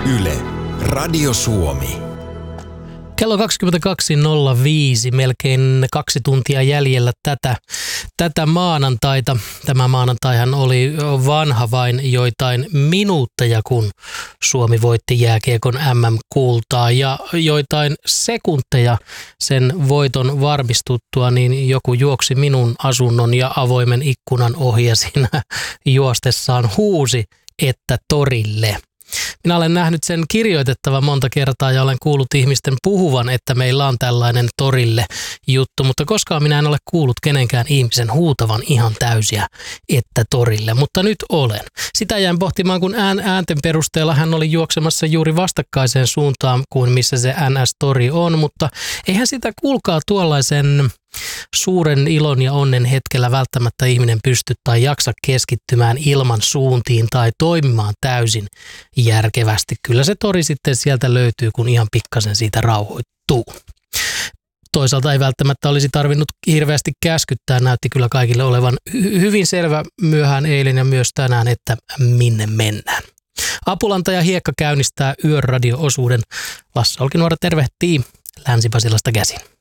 Yle, Radio Suomi. Kello 22.05, melkein 2 tuntia jäljellä tätä maanantaita. Tämä maanantaihan oli vanha vain joitain minuutteja, kun Suomi voitti jääkiekon MM-kultaa. Ja joitain sekunteja sen voiton varmistuttua, niin joku juoksi minun asunnon ja avoimen ikkunan ohi ja siinä juostessaan huusi, että torille. Minä olen nähnyt sen kirjoitettavan monta kertaa ja olen kuullut ihmisten puhuvan, että meillä on tällainen torille juttu, mutta koskaan minä en ole kuullut kenenkään ihmisen huutavan ihan täysiä, että torille, mutta nyt olen. Sitä jäin pohtimaan, kun äänten perusteella hän oli juoksemassa juuri vastakkaiseen suuntaan kuin missä se NS-tori on, mutta eihän sitä kuulkaa tuollaisen suuren ilon ja onnen hetkellä välttämättä ihminen pysty tai jaksa keskittymään ilman suuntiin tai toimimaan täysin järkevästi. Kyllä se tori sitten sieltä löytyy, kun ihan pikkasen siitä rauhoittuu. Toisaalta ei välttämättä olisi tarvinnut hirveästi käskyttää, näytti kyllä kaikille olevan hyvin selvä myöhään eilen ja myös tänään, että minne mennään. Apulanta ja Hiekka käynnistää Yöradio-osuuden. Lasse Olkinuora tervehtii Länsi-Pasilasta käsin.